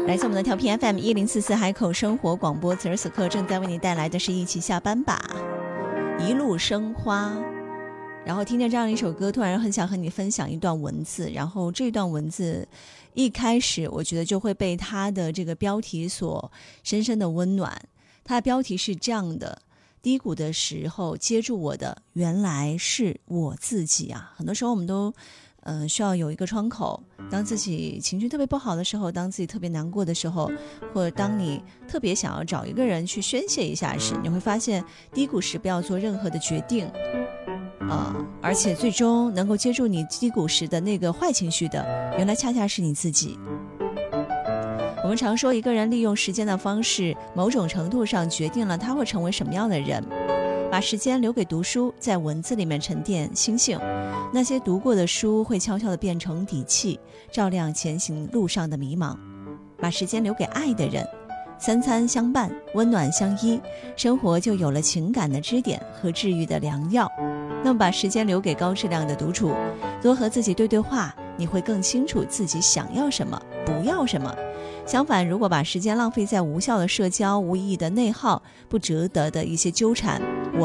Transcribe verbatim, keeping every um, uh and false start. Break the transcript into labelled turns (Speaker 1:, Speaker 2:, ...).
Speaker 1: 来自我们的调频 F M 一零四四海口生活广播，此时此刻正在为你带来的是一起下班吧，一路生花。然后听着这样一首歌，突然很想和你分享一段文字，然后这段文字一开始我觉得就会被它的这个标题所深深的温暖。它的标题是这样的：低谷的时候接住我的原来是我自己啊。很多时候我们都呃，需要有一个窗口，当自己情绪特别不好的时候，当自己特别难过的时候，或者当你特别想要找一个人去宣泄一下时，你会发现低谷时不要做任何的决定呃，而且最终能够接住你低谷时的那个坏情绪的，原来恰恰是你自己。我们常说一个人利用时间的方式，某种程度上决定了他会成为什么样的人。把时间留给读书，在文字里面沉淀心性，那些读过的书会悄悄地变成底气，照亮前行路上的迷茫。把时间留给爱的人，三餐相伴，温暖相依，生活就有了情感的支点和治愈的良药。那么把时间留给高质量的独处，多和自己对对话，你会更清楚自己想要什么，不要什么。相反，如果把时间浪费在无效的社交、无意义的内耗、不值得的一些纠缠，